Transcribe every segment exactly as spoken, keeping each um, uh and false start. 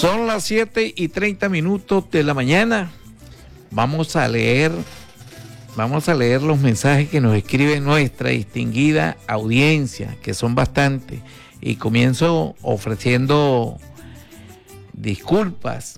Son las siete y treinta minutos de la mañana. Vamos a leer, vamos a leer los mensajes que nos escribe nuestra distinguida audiencia, que son bastantes. Y comienzo ofreciendo disculpas,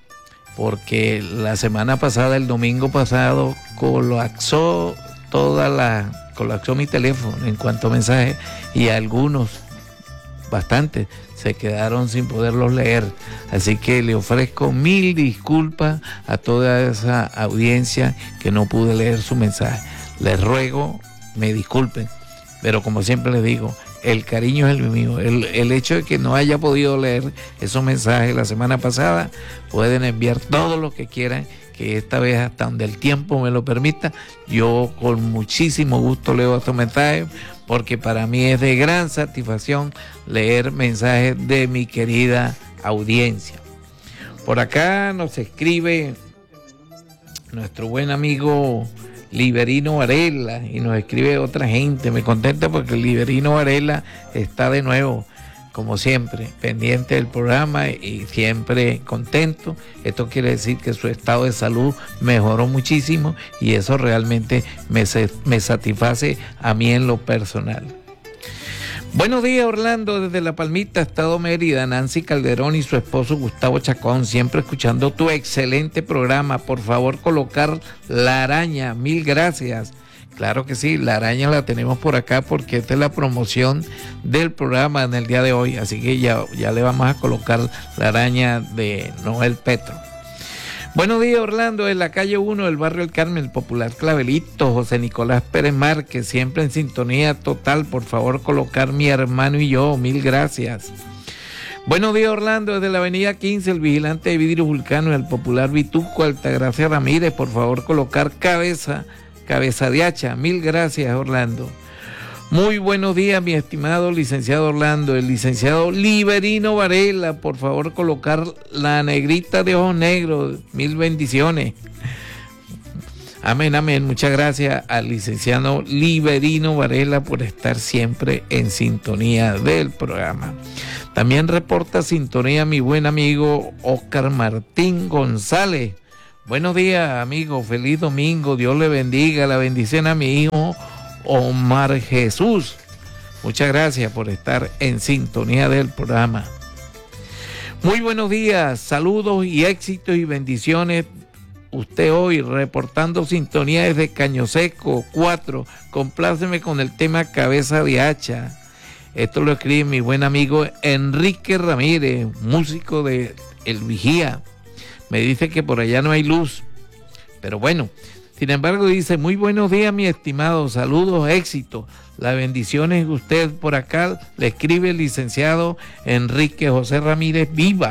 porque la semana pasada, el domingo pasado, colapsó toda la, colapsó mi teléfono en cuanto a mensajes, y algunos, bastantes, se quedaron sin poderlos leer. Así que le ofrezco mil disculpas a toda esa audiencia que no pude leer su mensaje. Les ruego, me disculpen, pero como siempre les digo, el cariño es el mío. El, el hecho de que no haya podido leer esos mensajes la semana pasada, pueden enviar todo lo que quieran, que esta vez, hasta donde el tiempo me lo permita, yo con muchísimo gusto leo estos mensajes, porque para mí es de gran satisfacción leer mensajes de mi querida audiencia. Por acá nos escribe nuestro buen amigo Liberino Varela, y nos escribe otra gente. Me contenta porque Liberino Varela está de nuevo, como siempre, pendiente del programa y siempre contento. Esto quiere decir que su estado de salud mejoró muchísimo, y eso realmente me, me satisface a mí en lo personal. Buenos días, Orlando, desde La Palmita, Estado Mérida. Nancy Calderón y su esposo Gustavo Chacón, siempre escuchando tu excelente programa. Por favor, colocar La Araña, mil gracias. Claro que sí, La Araña la tenemos por acá porque esta es la promoción del programa en el día de hoy, así que ya, ya le vamos a colocar La Araña de Noel Petro. Buenos días, Orlando, en la calle uno del barrio El Carmen, el popular Clavelito, José Nicolás Pérez Márquez, siempre en sintonía total. Por favor, colocar Mi Hermano y Yo, mil gracias. Buenos días, Orlando, desde la avenida quince, el vigilante de vidrio Vulcano, el popular Vituco, Altagracia Ramírez, por favor, colocar Cabeza, Cabeza de Hacha, mil gracias, Orlando. Muy buenos días, mi estimado licenciado Orlando. El licenciado Liberino Varela, por favor, colocar La Negrita de Ojos Negros, mil bendiciones. Amén, amén. Muchas gracias al licenciado Liberino Varela por estar siempre en sintonía del programa. También reporta sintonía mi buen amigo Oscar Martín González. Buenos días, amigo. Feliz domingo. Dios le bendiga. La bendición a mi hijo Omar Jesús. Muchas gracias por estar en sintonía del programa. Muy buenos días, saludos y éxitos y bendiciones. Usted hoy reportando sintonía desde Caño Seco cuatro. Compláceme con el tema Cabeza de Hacha. Esto lo escribe mi buen amigo Enrique Ramírez, músico de El Vigía. Me dice que por allá no hay luz, pero bueno. Sin embargo, dice, muy buenos días, mi estimado, saludos, éxito, las bendiciones de usted por acá, le escribe el licenciado Enrique José Ramírez Viva.